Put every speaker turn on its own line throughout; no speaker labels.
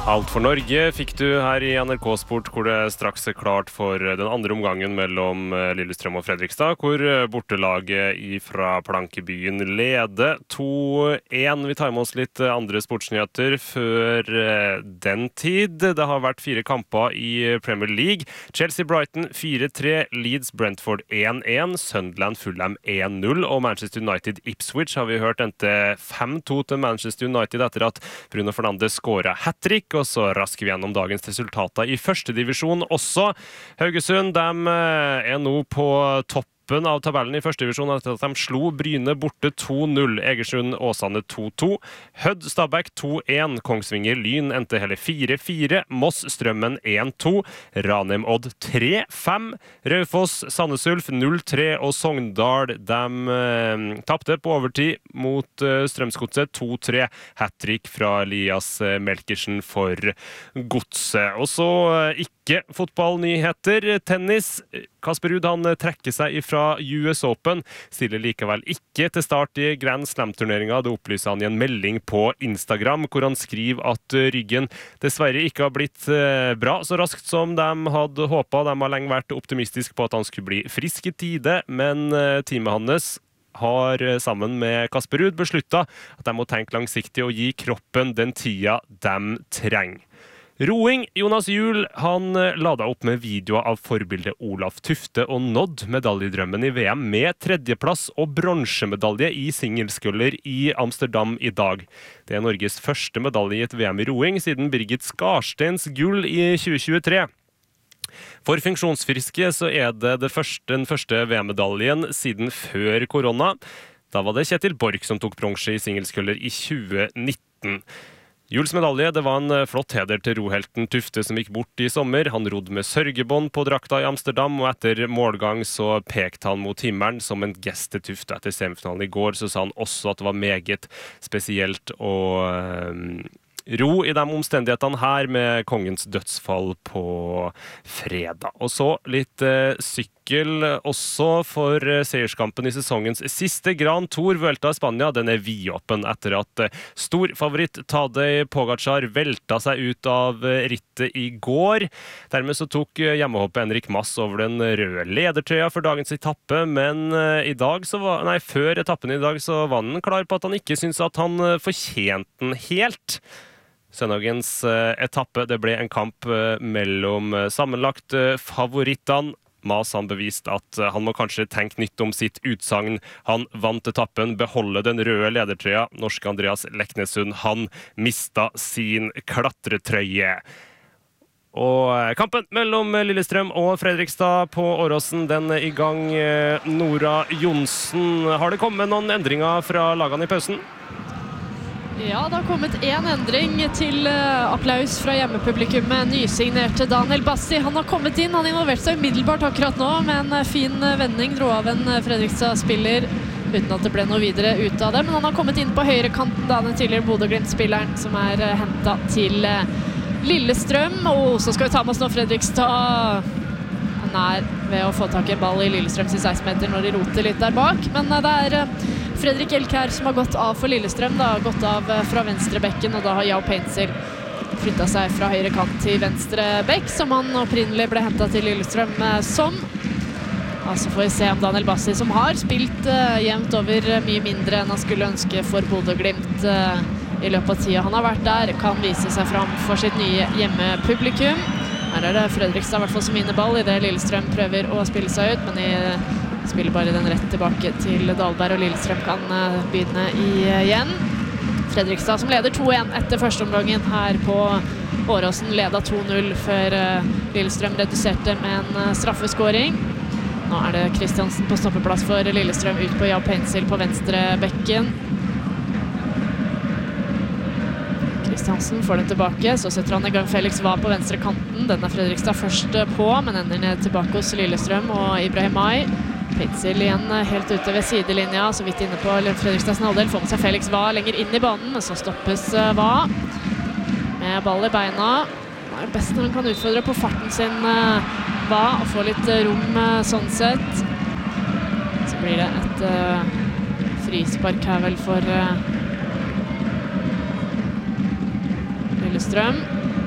Alt for Norge fikk du her i NRK Sport, hvor det straks klart for den andre omgangen mellom Lillestrøm og Fredrikstad, hvor bortelaget fra Plankebyen leder 2-1. Vi tar med oss litt andre sportsnyheter før den tid. Det har vært 4 kamper i Premier League. Chelsea-Brighton 4-3, Leeds-Brentford 1-1, Sunderland-Fulham 1-0, og Manchester United-Ipswich har vi hørt endte 5-2 til Manchester United etter at Bruno Fernandes skåret hat-trick, og så rasker vi gjennom dagens resultater i første divisjon også. Haugesund, de nå på toppen av tabellen i første divisjon etter at de slo Bryne borte 2-0, Egersund Åsane 2-2, Hødd Stabæk 2-1, Kongsvinger Lyn endte hele 4-4, Moss Strømmen 1-2, Ranheim Odd 3-5, Raufoss Sandnes Ulf 0-3, og Sogndal de tappte på overtid mot Strømsgodset 2-3, hat-trick fra Elias Melkersen for Godset. Og så ikke fotballnyheter, tennis. Kasper Ruud han trekker seg fra US Open, stiller likevel ikke til start i Grand Slam-turneringen. Det opplyser han i en melding på Instagram, hvor han skriver at ryggen dessverre ikke har blitt bra så raskt som de hadde håpet. De har lenge vært optimistiske på at han skulle bli frisk i tide, men teamet hans har sammen med Kasper Ruud besluttet at de må tenke langsiktig og gi kroppen den tida de trenger. Roing, Jonas Juhl, han ladet opp med videoer av forbildet Olaf Tufte og nådd medaljedrømmen i VM med 3.-plass og bronsemedalje i singlesculler i Amsterdam i dag. Det Norges første medalje i et VM i roing siden Birgit Skarsteins gull i 2023. For funksjonsfriske så det den første VM-medaljen siden før korona. Da var det Kjetil Borch som tok bronse i singlesculler i 2019. Juhls medalje, det var en flott heder til rohelten Tufte som gikk bort i sommer. Han rodde med sørgebånd på drakta i Amsterdam, og etter målgang så pekte han mot himmelen som en gest til Tufte. Etter semifinalen i går så sa han også at det var meget spesielt å ro i de omstendighetene her med kongens dødsfall på fredag. Og så litt sykkel også, for seierskampen i sesongens siste Grand Tour Vuelta i Spania, den vidåpen etter at stor favoritt Tadej Pogačar velta seg ut av rittet i går. Dermed så tok hjemmehoppet Henrik Mas over den røde ledertrøya for dagens etappe, men før etappen i dag så var han klar på at han ikke synes at han fortjente den helt. Søndagens etappe, det ble en kamp mellom sammenlagt favorittene. Mas han beviste at han må kanskje tenke nytt om sitt utsagn. Han vant etappen, beholde den røde ledertrøya. Norske Andreas Leknesund, han mistet sin klatretrøye. Og kampen mellom Lillestrøm og Fredrikstad på Åråsen, den i gang. Nora Johnsen, har det kommet noen endringer fra lagene i pausen?
Ja, det har kommet en endring til applaus fra hjemmepublikummet. Nysignerte Daniel Bassi. Han har kommet inn, han involverte seg umiddelbart akkurat nå, med en fin vending, dro av en Fredrikstad-spiller, uten at det ble noe videre ut av det. Men han har kommet inn på høyre kanten, da den tidligere Bodø-Glimt-spilleren som hentet til Lillestrøm. Og så skal vi ta med oss nå Fredrikstad nær ved å få tak i en ball i Lillestrøms i 16-meter når de roter litt der bak. Men det Fredrik Elkær som har gått av for Lillestrøm, da har gått av fra venstre bekken, og da har Yao Pencil flyttet seg fra høyre kant til venstre bekk, som han opprinnelig ble hentet til Lillestrøm som. Altså får vi se om Daniel Bassi, som har spilt jevnt over mye mindre enn han skulle ønske for Bodø-Glimt i løpet av tida han har vært der, kan vise seg fram for sitt nye hjemmepublikum. Her det Fredrikstad i hvert fall som vinner ball i det Lillestrøm prøver å spille seg ut, men de spiller bare den rett tilbake til Dahlberg, og Lillestrøm kan begynne igjen. Fredrikstad som leder 2-1 etter første omgangen her på Åråsen, ledet 2-0 før Lillestrøm reduserte med en straffeskåring. Nå det Kristiansen på stoppeplass for Lillestrøm, ut på Yao Pencil på venstre bekken. Kristiansen får den tilbake, så setter han i gang Felix Vae på venstre kanten. Den Fredrikstad først på, men ender ned tilbake hos Lillestrøm og Ibrahim Mai. Pencil igjen helt ute ved sidelinja, så vidt inne på Fredrikstads halvdel. Får med seg Felix Vae lenger inn i banen, men så stoppes Vae med ball i beina. Det best når han kan utfordre på farten sin, Vae, og få litt rom sånn sett. Så blir det et frispark her vel for Lillestrøm.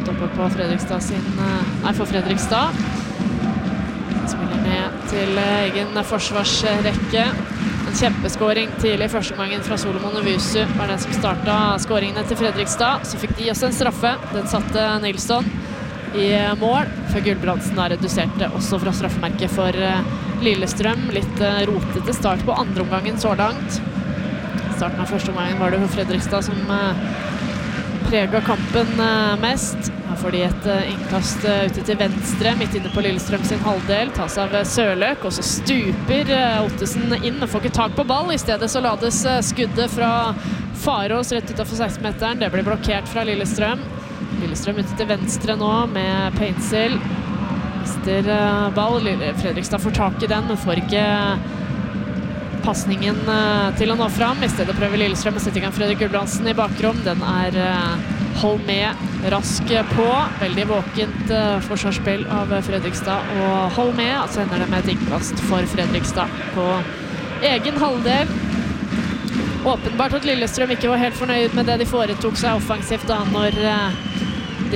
Stopper på Fredrikstad for Fredrikstad. Spiller ned til egen forsvarsrekke. En kjempeskåring tidlig i første gangen fra Solomon Owusu var den som startet skåringene til Fredrikstad. Så fikk de også en straffe. Den satte Nilsson i mål, før Gulbrandsen da reduserte også fra straffemerket for Lillestrøm. Litt rotete start på andre omgangen så langt. Starten av første omgangen var det for Fredrikstad som preget kampen mest. Her får de et innkast ute til venstre, midt inne på Lillestrøm sin halvdel. Tas av Sørløk, og så stuper Ottesen inn og får ikke tak på ball. I stedet så lades skuddet fra Farås rett utenfor 16-meteren. Det blir blokkert fra Lillestrøm. Lillestrøm ute til venstre nå med Paintsill. Mister ball. Fredrikstad får tak i den, men får ikke passningen til å nå fram. I stedet prøver Lillestrøm å sette i gang Fredrik Gulbrandsen i bakrom. Den Holmé rask på. Veldig våkent forsvarsspill av Fredrikstad og Holmé. Så ender det med et innkast for Fredrikstad på egen halvdel. Åpenbart at Lillestrøm ikke var helt fornøyd med det de foretok seg offensivt da, når de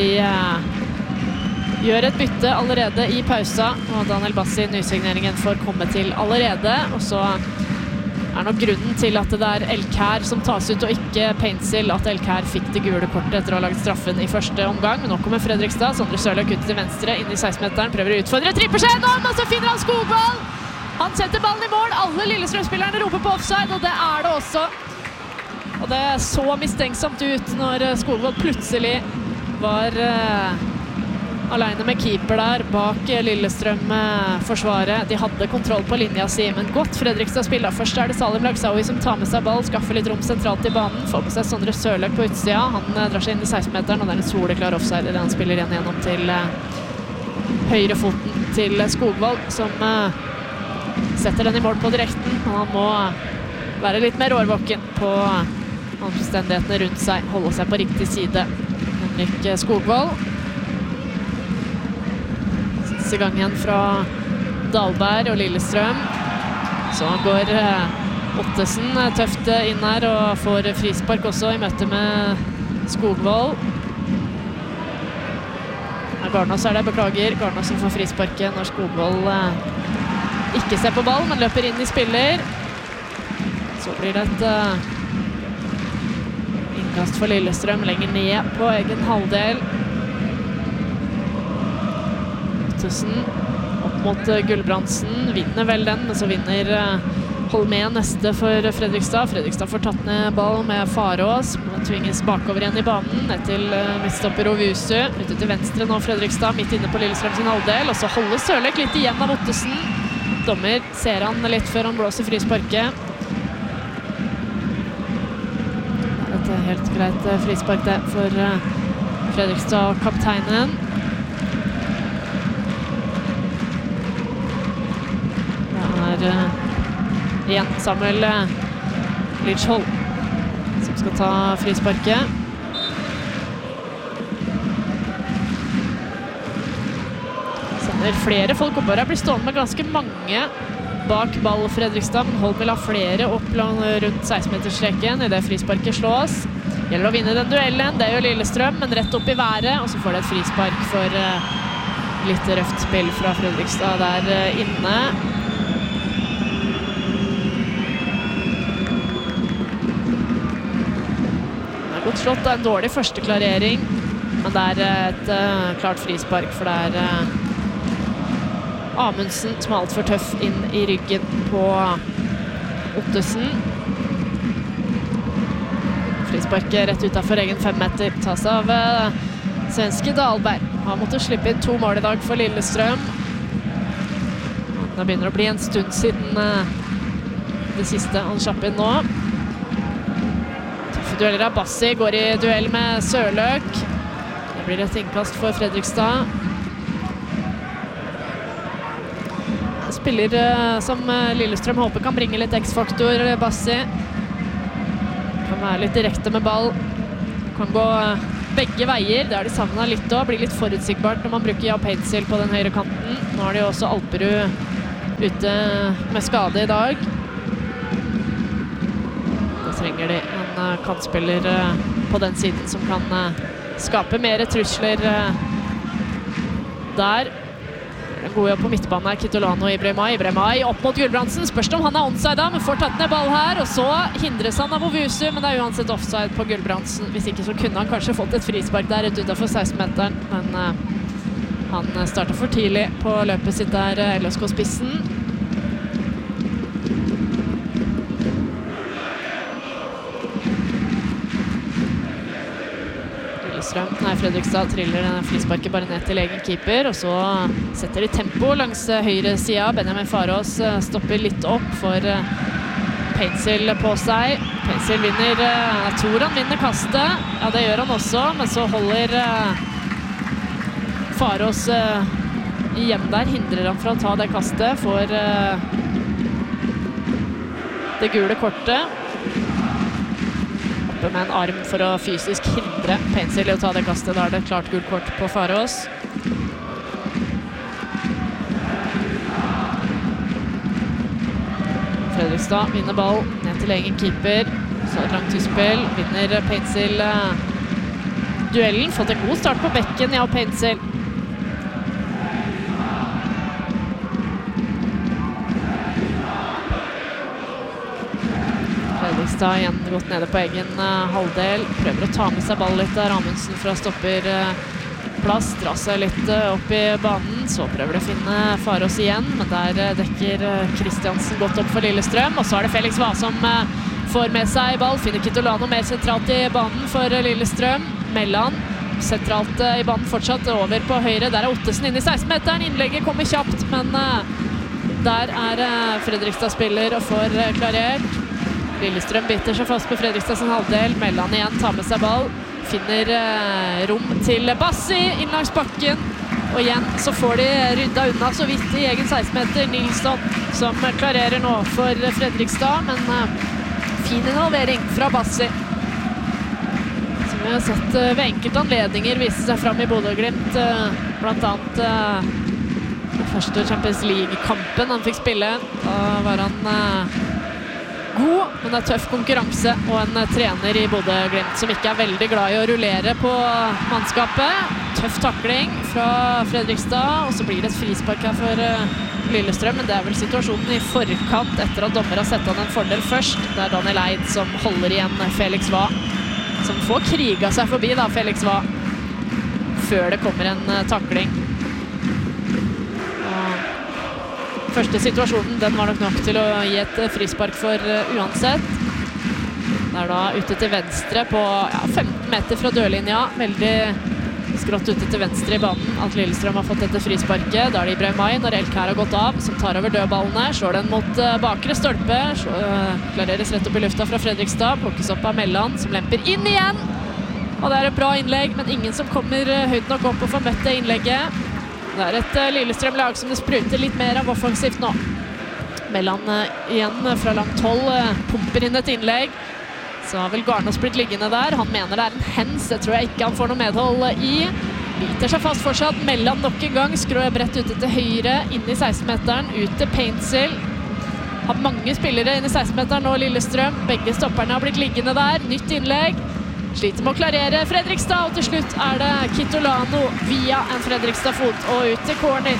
gjør et bytte allerede i pausa, og Daniel Bassi, nysigneringen, får komme til allerede. Og så nok grunnen til at det Elkær som tas ut og ikke Paintsill, at Elkær fikk det gule kortet etter å ha laget straffen i første omgang. Men nå kommer Fredrikstad, Sondre Sørløk ut til venstre, inn i 16-meteren, prøver å utfordre, tripper seg gjennom, og så finner han Skogvold! Han setter ballen i mål, alle Lillestrøm-spillerne roper på offside, og det det også. Og det så mistenksomt ut når Skogvold plutselig var alene med keeper der bak Lillestrøm-forsvaret. De hadde kontroll på linja si, men godt Fredrikstad spiller. Først det Salim Lagsaoui som tar med seg ball, skaffer litt rom sentralt i banen, får på seg Sondre Sørløk på utsida. Han drar seg inn i 16-meteren, og det en soleklar offside. Han spiller igjen gjennom til høyrefoten til Skogvold, som setter den i mål på direkten. Og han må være litt mer årvåken på omstendighetene rundt seg, holde seg på riktig side. Henrik Skogvold. Siste gang igjen fra Dahlberg og Lillestrøm. Så går Ottesen tøft inn her og får frispark også i møte med Skogvold. Garnås det, beklager. Garnås som får frisparket når Skogvold ikke ser på ball, men løper inn i spiller. Så blir det et innkast for Lillestrøm lenger ned på egen halvdel. Ottesen opp mot Gulbrandsen, vinner vel den, men så vinner Holmé neste for Fredrikstad. Fredrikstad får tatt ned ball med Farås, men tvinges bakover igjen i banen, ned til midtstopper Owusu, ute til venstre nå Fredrikstad, midt inne på Lillestrøm sin halvdel, og så holder Sørløk litt igjen av Ottesen. Dommer ser han litt før han blåser frisparket. Dette helt greit frispark det for Fredrikstad, kapteinen. Det igjen Samuel Lidsholm som skal ta frisparket. Sender flere folk oppover. Blir stående med ganske mange bak ball Fredrikstad, men Holm vil ha flere opp rundt 16-metersstreken i det frisparket slås. Gjelder å vinne den duellen, det gjør Lillestrøm, men rett opp i været, og så får det et frispark for litt røft spill fra Fredrikstad der inne. Godt slått av en dårlig første klarering, men det et klart frispark, for det Amundsen som alt for tøff inn i ryggen på Ottesen. Frisparket rett utenfor egen 5 meter tas av svenske Dahlberg. Han måtte slippe inn 2 mål i dag for Lillestrøm. Det begynner å bli en stund siden det siste han slapp inn nå. Dueller av Bassi, går i duell med Sørløk. Det blir et innkast for Fredrikstad. Spiller som Lillestrøm håper kan bringe litt X-faktor, Bassi. Kan være litt direkte med ball. Kan gå begge veier, det har de savnet litt også. Blir litt forutsigbart når man bruker Paintsill på den høyre kanten. Nå har de også Alperud ute med skade i dag. Da trenger de en kantspiller på den siden som kan skaper mer trusler der. En god jobb på midtbanen her, Kitolano og Ibrahimai opp mot Gulbrandsen. Spørs om han er onside da, men får tatt ned ball her, og så hindres han av Ovusu, men det er uansett offside på Gulbrandsen. Hvis ikke så kunne han kanskje fått et frispark der rett utenfor 16-meteren, men han startet for tidlig på løpet sitt der, LSK-spissen. Fredrikstad triller frisparket bare ned til egen keeper, og så setter de tempo langs høyre siden. Benjamin Farås stopper litt opp for Paintsill på seg. Paintsill vinner, jeg tror han vinner kastet. Ja, det gjør han også, men så holder Farås igjen der, hindrer han fra å ta det kastet for det gule kortet. Med en arm for å fysisk hindre Paintsill i å ta det kastet. Da er det klart gult kort på Farås. Fredrikstad vinner ball ned til egen keeper. Så et langt utspill. Vinner Paintsill duellen. Fått en god start på bekken, ja, Paintsill. Fredrikstad igjen gått nede på egen halvdel. Prøver å ta med seg ball litt der. Amundsen fra stopperplass. Drar seg litt opp i banen. Så prøver de å finne Farås igjen, men der dekker Kristiansen godt opp for Lillestrøm. Og så er det Felix Vae som får med seg ball. Finner Kitolano mer sentralt i banen for Lillestrøm. Mellan sentralt i banen fortsatt over på høyre. Der er Ottesen inne i 16-meteren. Innlegget kommer kjapt, men der er Fredrikstad-spiller og får klarert. Lillestrøm biter seg fast på Fredrikstads halvdel. Mellan igjen, tar med seg ball. Finner rom til Bassi inn langs bakken. Og igjen så får de rydda unna så vidt i egen 16-meter. Nilsson som klarerer nå for Fredrikstad, men fin involvering fra Bassi. Som vi har sett ved enkelte anledninger vise seg fram i Bodø/Glimt. Blant annet den første Champions League-kampen han fikk spille. Da var han god, men det er tøff konkurranse, og en trener i Bodø/Glimt som ikke er veldig glad i å rullere på mannskapet. Tøff takling fra Fredrikstad, og så blir det et frispark her for Lillestrøm, men det er vel situasjonen i forkant etter at dommer har sett han en fordel først. Det er Daniel Eid som holder igjen Felix Vae, som får kriga seg forbi da, Felix Vae, før det kommer en takling. Første situasjonen, den var nok til å gi et frispark for uansett. Det er da ute til venstre på 15 meter fra dørlinja. Veldig skrått ute til venstre i banen at Lillestrøm har fått dette frisparket. Da er det Ibrahimai når Elkær har gått av, som tar over dødballene. Slår den mot bakre stolpe. Klareres rett opp i lufta fra Fredrikstad. Plukkes opp av Mellan, som lemper inn igjen. Og det er et bra innlegg, men ingen som kommer høyt nok opp og får møtt det innlegget. Det er et Lillestrøm-lag som det spruter litt mer av offensivt nå. Mellan igjen fra langt hold pumper inn et innlegg. Så har vel Garnås blitt liggende der. Han mener det er en hens. Det tror jeg ikke han får noe medhold i. Biter seg fast fortsatt. Mellan nok en gang. Skrår bredt ute til høyre. Inn i 16-meteren. Ut til Paintsill. Har mange spillere inn i 16-meteren nå, Lillestrøm. Begge stopperne har blitt liggende der. Nytt innlegg. Sliter med å klarere Fredrikstad, og til slutt er det Kitolano via en Fredrikstad-fot og ut til corner.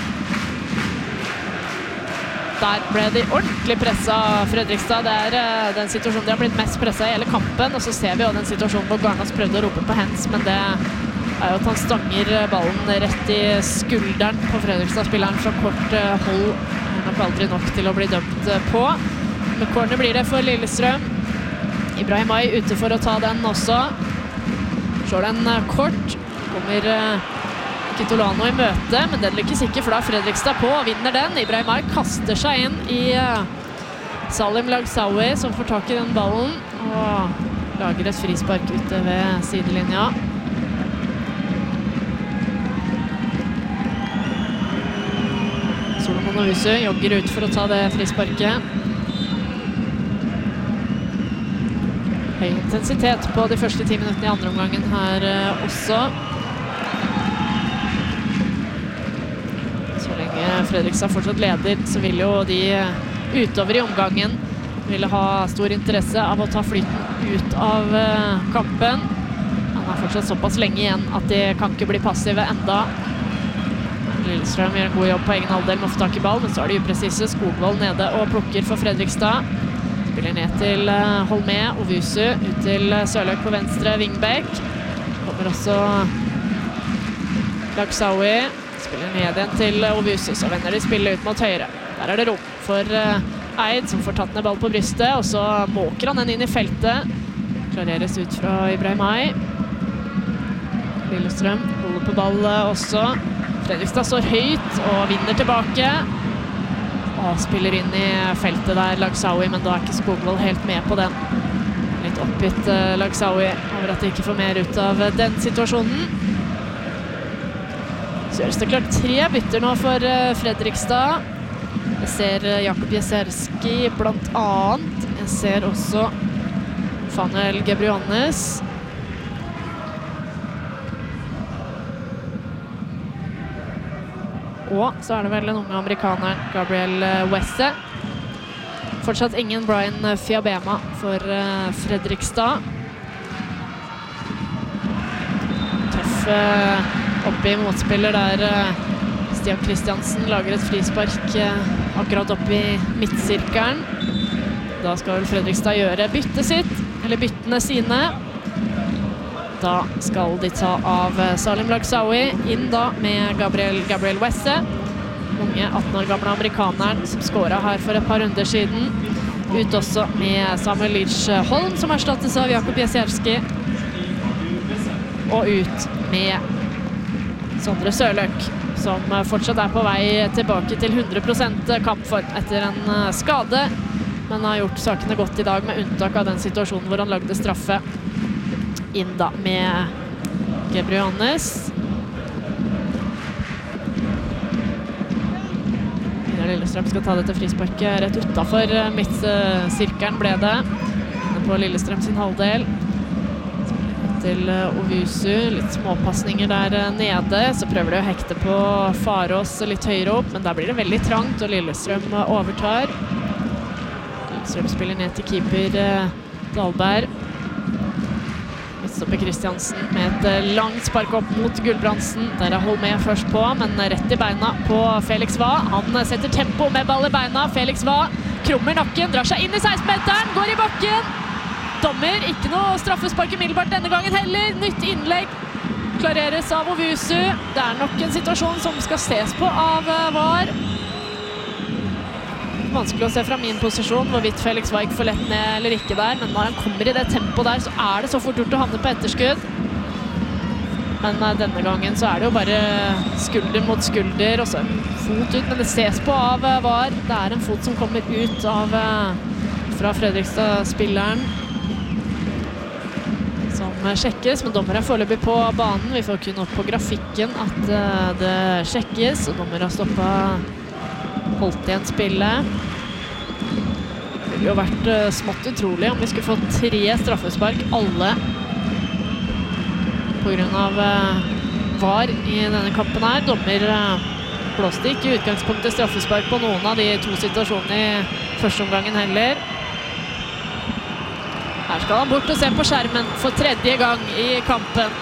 Der ble de ordentlig presset av Fredrikstad. Det er den situasjonen de har blitt mest presset i hele kampen, og så ser vi jo den situasjonen hvor Garnås prøvde å rope på hands, men det er jo at han stanger ballen rett i skulderen på Fredrikstad-spilleren fra kort hold. Han er nok aldri nok til å bli dømt på. Men corner blir det for Lillestrøm. Ibrahimai ute for å ta den også. Slår den kort. Kommer Kitolano i møte, men den lykkes ikke, for da er Fredrikstad på og vinner den. Ibrahimai kaster seg inn i Salim Lagsawi, som får tak i den ballen, og lager et frispark ute ved sidelinja. Solomon Ovusu jogger ut for å ta det frisparket. Høy intensitet på de første 10 minuttene i andre omgangen her også. Så lenge Fredrikstad fortsatt leder, så vil jo de utover i omgangen ville ha stor interesse av å ta flyten ut av kampen. Men det fortsatt såpass lenge igjen at de kan ikke bli passive enda. Lillestrøm gjør en god jobb på egen halvdel med å få tak i ball, men så er de upresise. Skogvold nede og plukker for Fredrikstad. Spiller ned til Holmé, Ovusu, ut til Sørløk på venstre, Vingbæk. Kommer også Lagsaui. Spiller ned igjen til Ovusu, så vender de spillet ut mot høyre. Der er det rom for Eid, som får tatt ned ball på brystet, og så måker han den inn i feltet. Klareres ut fra Ibrahimai. Lillestrøm holder på ball også. Fredrikstad står høyt og vinner tilbake. Og spiller inn i feltet der, Lagsaui, men da er ikke Skogvold helt med på den. Litt oppgitt Lagsaui over at de ikke får mer ut av den situasjonen. Så gjøres det klart 3 bytter nå for Fredrikstad. Jeg ser Jakub Jeserski blant annet. Jeg ser også Fanuel Gebriones. Og så er det vel den unge amerikaneren Gabriel Wesse. Fortsatt ingen Brian Fiabema for Fredrikstad. Tøff oppi motspiller der Stian Kristiansen lager et frispark akkurat opp i midtsirkelen. Da skal vel Fredrikstad gjøre byttet sitt, eller byttene sine. Da skal de ta av Salim Lagsaui, inn da med Gabriel Wesse. Unge 18 år gamle amerikaneren som skåret her for et par runder siden. Ut også med Samuel Leach Holm, som erstattes av Jakub Jeserski. Og ut med Sondre Sørløk, som fortsatt er på vei tilbake til 100% kampform etter en skade, men har gjort sakene godt i dag, med unntak av den situasjonen hvor han lagde straffe. Inn da med Gebriones. Lillestrøm skal ta dette frisparket rett utenfor midtsirkelen ble det. Inne på Lillestrøm sin halvdel. Til Ovusu, litt småpassninger der nede, så prøver de å hekte på Farås litt høyere opp, men der blir det veldig trangt, og Lillestrøm overtar. Lillestrøm spiller ned til keeper Dahlberg. Midtstopper Kristiansen med et langt spark opp mot Gulbrandsen. Der er Holmé først på, men rett i beina på Felix Vae. Han setter tempo med ball i beina. Felix Vae krummer nakken, drar seg inn i 16-meteren, går i bakken. Dommer, ikke noe straffespark umiddelbart denne gangen heller. Nytt innlegg klareres av Ovusu. Det er nok en situasjon som skal ses på av VAR. Vanskelig å se fra min posisjon hvorvidt Felix Vae ikke får lett ned eller ikke der, men når han kommer i det tempoet der, så er det så fort gjort å havne på etterskudd. Men denne gangen så er det jo bare skulder mot skulder, og så en fot ut, men det ses på av VAR. Det er en fot som kommer ut av fra Fredrikstad-spilleren, som sjekkes, men dommer er foreløpig på banen. Vi får kun opp på grafikken at det sjekkes, og dommer har holdt igjen spillet. Det ville jo vært smått utrolig om vi skulle fått 3 straffespark, alle på grunn av VAR i denne kampen her. Dommer blåste ikke i utgangspunktet straffespark på noen av de 2 situasjonene i første omgangen heller. Her skal han bort og se på skjermen for 3. gang i kampen.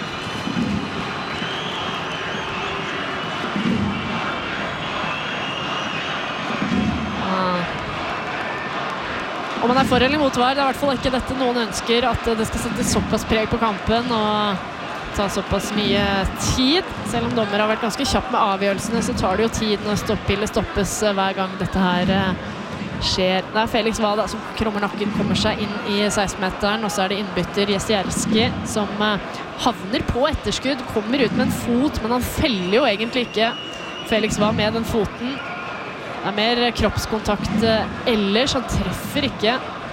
Om man er for eller mot VAR, det er i hvert fall ikke dette noen ønsker, at det skal sette såpass preg på kampen og ta såpass mye tid. Selv om dommer har vært ganske kjapp med avgjørelsene, så tar det jo tid når spillet stoppes hver gang dette her skjer. Det er Felix Vae som krummer nakken, kommer seg inn i 16-meteren, og så er det innbytter Jeserski som havner på etterskudd, kommer ut med en fot, men han feller jo egentlig ikke Felix Vae med den foten. Det er mer kroppskontakt ellers, han treffer ikke.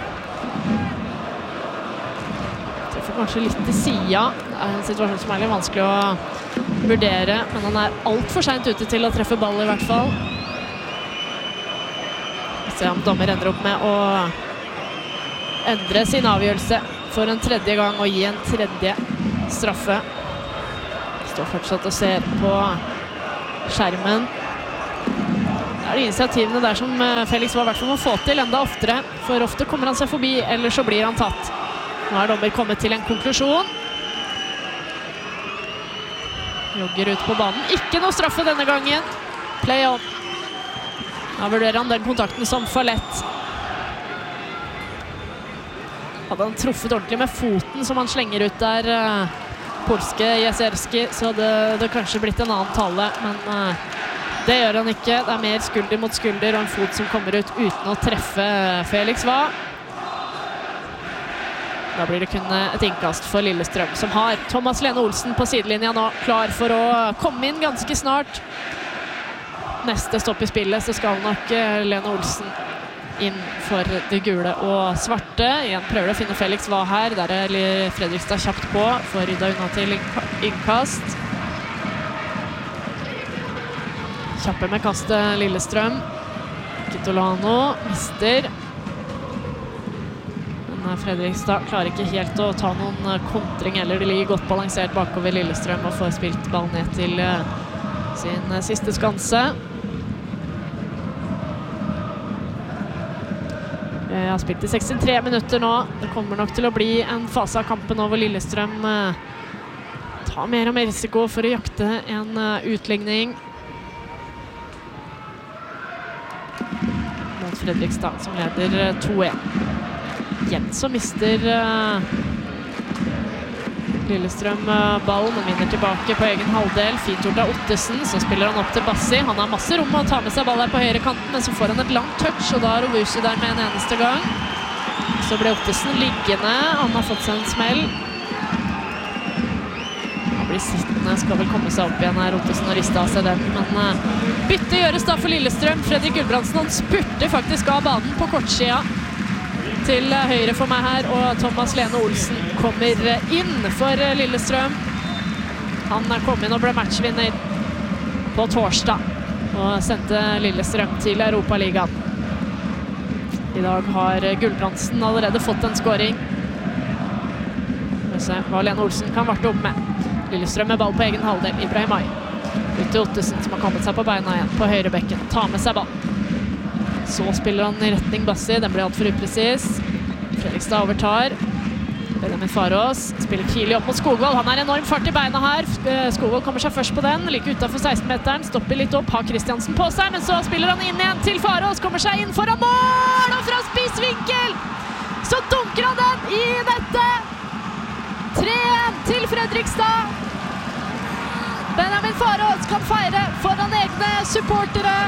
Treffer kanskje litt til siden. Det er en situasjon som er litt vanskelig å vurdere, men han er alt for sent ute til å treffe ball i hvert fall. Se om dommer ender opp med å endre sin avgjørelse for en 3. gang og gi en 3. straffe. Står fortsatt og ser på skjermen. Det er de initiativene der som Felix Vae i hvert fall må få til enda oftere, for ofte kommer han seg forbi, eller så blir han tatt. Nå har dommer kommet til en konklusjon. Jogger ut på banen. Ikke noe straffe denne gangen. Play on. Da vurderer han den kontakten som for lett. Hadde han truffet ordentlig med foten som han slenger ut der, polske Jezierski, så hadde det kanskje blitt en annen tale, men det gjør han ikke. Det mer skulder mot skulder og en fot som kommer ut uten å treffe Felix Hva. Da blir det kun et innkast for Lillestrøm, som har Thomas Lene Olsen på sidelinja nå, klar for å komme inn ganske snart. Neste stopp i spillet, så skal nok Lene Olsen inn for det gule og svarte. Igjen prøver å finne Felix Hva her. Der Fredrikstad kjapt på for rydda unna til innkast. Kjappe med kastet Lillestrøm. Kitolano mister. Men Fredrikstad klarer ikke helt å ta noen kontring, eller de ligger godt balansert bakover Lillestrøm og får spilt ballen ned til sin siste skanse. Jeg har spilt i 63 minutter nå. Det kommer nok til å bli en fase av kampen over Lillestrøm. Ta mer og mer risiko for å jakte en utligning. Mot Fredrikstad, som leder 2-1. Igjen så mister Lillestrøm ballen og vinner tilbake på egen halvdel. Fint gjort av Ottesen, så spiller han opp til Bassi. Han har masse rom å ta med seg ball her på høyre kanten, men så får han et langt touch, og da er Ovusu der med en eneste gang. Så ble Ottesen liggende. Han har fått seg en smell. Han blir sittende, skal vel komme seg opp igjen her, Ottesen, og riste av seg den. Men bytte gjøres da for Lillestrøm. Fredrik Gulbrandsen, han spurter faktisk av banen på kortsida til høyre for meg her, og Thomas Lene Olsen kommer inn for Lillestrøm. Han kom inn og ble matchvinner på torsdag og sendte Lillestrøm til Europaligaen. I dag har Gulbrandsen allerede fått en scoring. Vi ser hva Lene Olsen kan varte opp med. Lillestrøm med ball på egen halvdel. Ibrahimai. Ut til Ottesen, som har kommet seg på beina igjen på høyre bekken. Ta med seg ball. Så spiller han i retning Bassi. Den blir alt for upresis. Fredrikstad overtar. Benjamin Farås spiller tidlig opp mot Skogvold. Han har enorm fart i beina her. Skogvold kommer seg først på den. Like utenfor 16-meteren. Stopper litt opp. Har Kristiansen på seg. Men så spiller han inn igjen til Farås. Kommer seg inn foran mål. Og fra spissvinkel så dunker han den i nettet. 3-1 til Fredrikstad. Benjamin Farås kan feire foran egne supportere.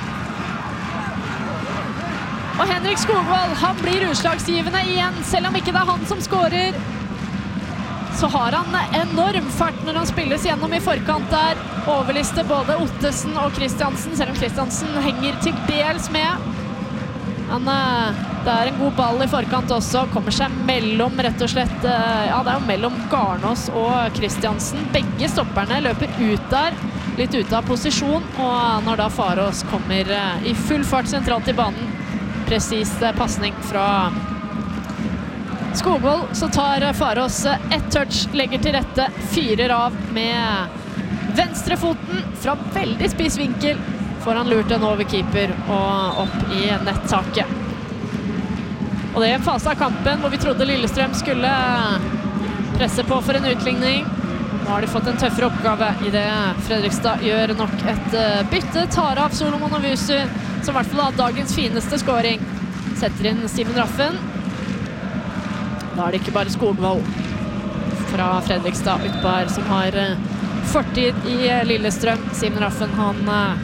Og Henrik Skogvold, han blir utslagsgivende igjen, selv om ikke det er han som skårer. Så har han enorm fart når han spilles gjennom i forkant der. Overlister både Ottesen og Kristiansen, selv om Kristiansen henger til dels med. Men det er en god ball i forkant også, kommer seg mellom rett og slett, ja det er jo mellom Garnås og Kristiansen. Begge stopperne løper ut der, litt ute av posisjon, og når da Farås kommer i full fart sentralt i banen, presis passning fra Skogvold, så tar Farås ett touch, legger til rette, fyrer av med venstrefoten fra veldig spiss vinkel. Får han lurt den over keeper og opp i nettaket. Og det er en fase av kampen hvor vi trodde Lillestrøm skulle presse på for en utligning. Nå har de fått en tøffere oppgave i det Fredrikstad gjør nok et bytte. Tar av Solomon Ovusu, som i hvert fall har dagens fineste scoring. Setter inn Simen Raffen. Da er det ikke bare Skogvold fra Fredrikstad utpå her som har fortid i Lillestrøm. Simen Raffen, han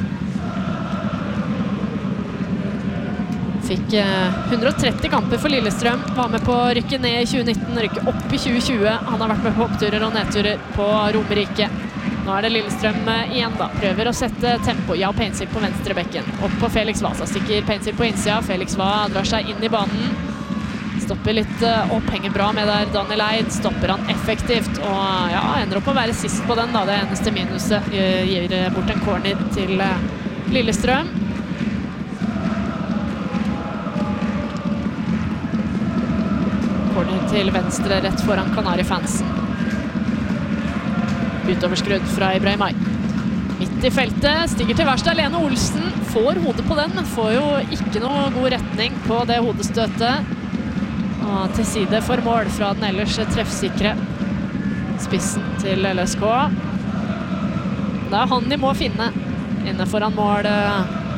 fikk 130 kamper for Lillestrøm. Var med på å rykke ned i 2019, rykke opp i 2020. Han har vært med på oppturer og nedturer på Romerike. Nå er det Lillestrøm igjen da. Prøver å sette tempo. Ja, Painsil på venstre bekken. Opp på Felix Hva. Så stikker Painsil på innsida. Felix Hva drar seg inn i banen. Stopper litt opp, henger bra med der. Daniel Eid stopper han effektivt. Og ja, ender opp å være sist på den da. Det eneste minuset gir bort en corner til Lillestrøm. Corner til venstre rett foran Kanari-fansen. Utoverskrudd fra Ibrahimai. Midt i feltet, stiger til verst av Lene Olsen. Får hodet på den, men får jo ikke noe god retning på det hodestøtet. Og til side for mål fra den ellers treffsikre spissen til LSK. Det han de må finne inne foran mål